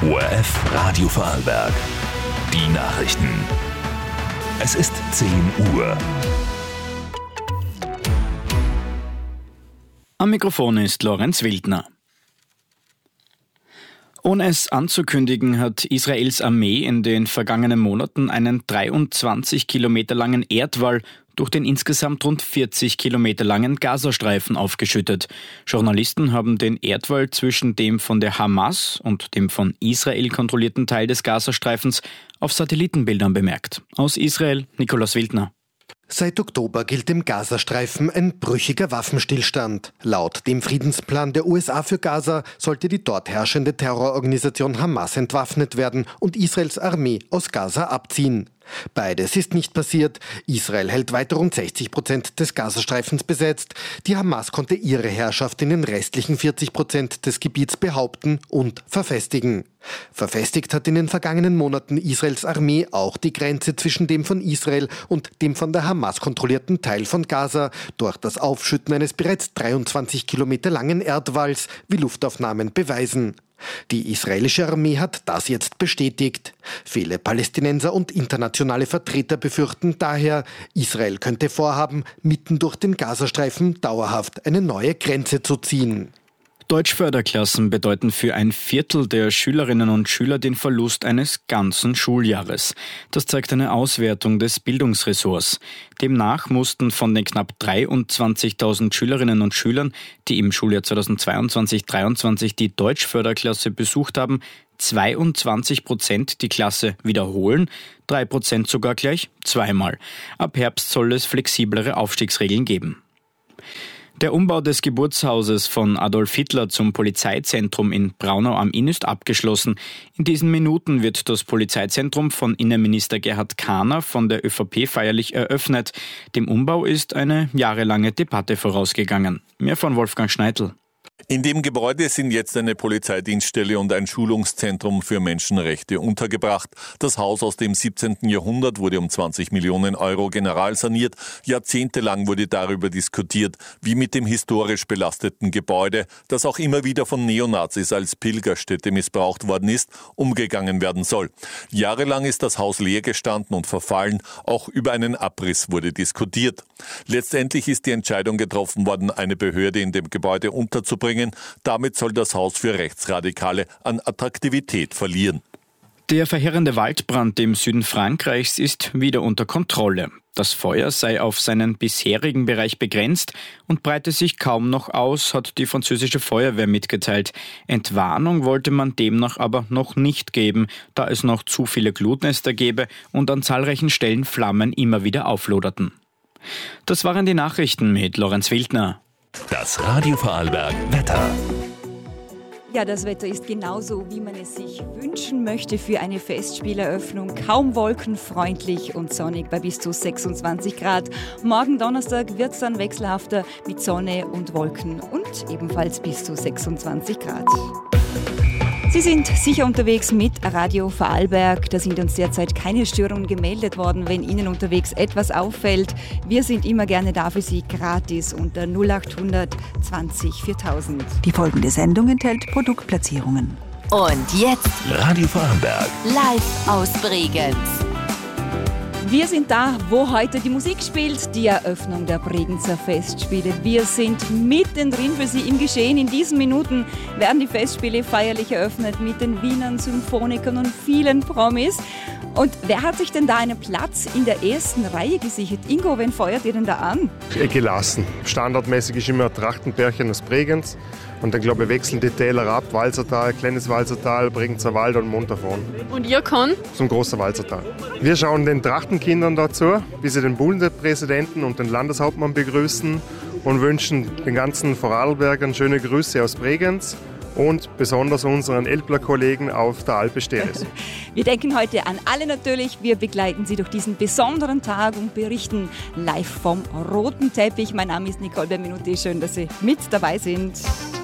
ORF Radio Vorarlberg. Die Nachrichten. Es ist 10 Uhr. Am Mikrofon ist Lorenz Wildner. Ohne es anzukündigen, hat Israels Armee in den vergangenen Monaten einen 23 Kilometer langen Erdwall durch den insgesamt rund 40 Kilometer langen Gazastreifen aufgeschüttet. Journalisten haben den Erdwall zwischen dem von der Hamas und dem von Israel kontrollierten Teil des Gazastreifens auf Satellitenbildern bemerkt. Aus Israel, Nikolaus Wildner. Seit Oktober gilt im Gazastreifen ein brüchiger Waffenstillstand. Laut dem Friedensplan der USA für Gaza sollte die dort herrschende Terrororganisation Hamas entwaffnet werden und Israels Armee aus Gaza abziehen. Beides ist nicht passiert. Israel hält weiter rund 60% des Gazastreifens besetzt. Die Hamas konnte ihre Herrschaft in den restlichen 40% des Gebiets behaupten und verfestigen. Verfestigt hat in den vergangenen Monaten Israels Armee auch die Grenze zwischen dem von Israel und dem von der Hamas kontrollierten Teil von Gaza durch das Aufschütten eines bereits 23 Kilometer langen Erdwalls, wie Luftaufnahmen beweisen. Die israelische Armee hat das jetzt bestätigt. Viele Palästinenser und internationale Vertreter befürchten daher, Israel könnte vorhaben, mitten durch den Gazastreifen dauerhaft eine neue Grenze zu ziehen. Deutschförderklassen bedeuten für ein Viertel der Schülerinnen und Schüler den Verlust eines ganzen Schuljahres. Das zeigt eine Auswertung des Bildungsressorts. Demnach mussten von den knapp 23.000 Schülerinnen und Schülern, die im Schuljahr 2022/23 die Deutschförderklasse besucht haben, 22% die Klasse wiederholen, 3% sogar gleich zweimal. Ab Herbst soll es flexiblere Aufstiegsregeln geben. Der Umbau des Geburtshauses von Adolf Hitler zum Polizeizentrum in Braunau am Inn ist abgeschlossen. In diesen Minuten wird das Polizeizentrum von Innenminister Gerhard Kahner von der ÖVP feierlich eröffnet. Dem Umbau ist eine jahrelange Debatte vorausgegangen. Mehr von Wolfgang Schneidl. In dem Gebäude sind jetzt eine Polizeidienststelle und ein Schulungszentrum für Menschenrechte untergebracht. Das Haus aus dem 17. Jahrhundert wurde um 20 Millionen Euro generalsaniert. Jahrzehntelang wurde darüber diskutiert, wie mit dem historisch belasteten Gebäude, das auch immer wieder von Neonazis als Pilgerstätte missbraucht worden ist, umgegangen werden soll. Jahrelang ist das Haus leer gestanden und verfallen. Auch über einen Abriss wurde diskutiert. Letztendlich ist die Entscheidung getroffen worden, eine Behörde in dem Gebäude unterzubringen. Damit soll das Haus für Rechtsradikale an Attraktivität verlieren. Der verheerende Waldbrand im Süden Frankreichs ist wieder unter Kontrolle. Das Feuer sei auf seinen bisherigen Bereich begrenzt und breite sich kaum noch aus, hat die französische Feuerwehr mitgeteilt. Entwarnung wollte man demnach aber noch nicht geben, da es noch zu viele Glutnester gäbe und an zahlreichen Stellen Flammen immer wieder aufloderten. Das waren die Nachrichten mit Lorenz Wildner. Das Radio Vorarlberg Wetter. Ja, das Wetter ist genauso, wie man es sich wünschen möchte für eine Festspieleröffnung. Kaum wolkenfreundlich und sonnig bei bis zu 26 Grad. Morgen Donnerstag wird es dann wechselhafter mit Sonne und Wolken und ebenfalls bis zu 26 Grad. Sie sind sicher unterwegs mit Radio Vorarlberg. Da sind uns derzeit keine Störungen gemeldet worden, wenn Ihnen unterwegs etwas auffällt. Wir sind immer gerne da für Sie, gratis unter 0800 20 4000. Die folgende Sendung enthält Produktplatzierungen. Und jetzt Radio Vorarlberg. live aus Bregenz. Wir sind da, wo heute die Musik spielt, die Eröffnung der Bregenzer Festspiele. Wir sind mittendrin für Sie im Geschehen. In diesen Minuten werden die Festspiele feierlich eröffnet mit den Wienern, Symphonikern und vielen Promis. Und wer hat sich denn da einen Platz in der ersten Reihe gesichert? Ingo, wen feuert ihr denn da an? Gelassen. Standardmäßig ist immer ein Trachtenpärchen aus Bregenz. Und dann, glaube ich, wechseln die Täler ab. Walzertal, Kleines Walzertal, Bregenzer Wald und Montafon. Und ihr kann? Zum großen Walzertal. Wir schauen den Trachtenkindern dazu, wie sie den Bundespräsidenten und den Landeshauptmann begrüßen und wünschen den ganzen Vorarlbergern schöne Grüße aus Bregenz und besonders unseren Elbler-Kollegen auf der Alpe Steris. Wir denken heute an alle natürlich. Wir begleiten Sie durch diesen besonderen Tag und berichten live vom roten Teppich. Mein Name ist Nicole Berminuti. Schön, dass Sie mit dabei sind.